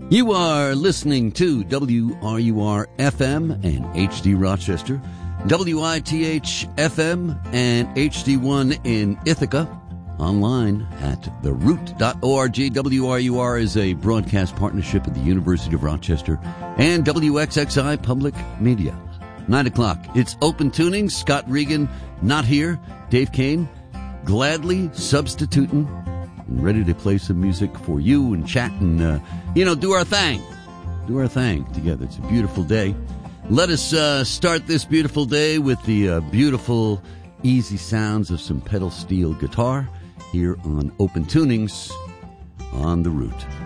You are listening to WRUR-FM and HD Rochester, WITH-FM and HD1 in Ithaca, online at theroot.org. WRUR is a broadcast partnership of the University of Rochester and WXXI Public Media. 9 o'clock, it's Open Tuning. Scott Regan not here. Dave Kane gladly substituting and ready to play some music for you and chat and, do our thing. Do our thing together. It's a beautiful day. Let us start this beautiful day with the beautiful, easy sounds of some pedal steel guitar here on Open Tunings on The Root.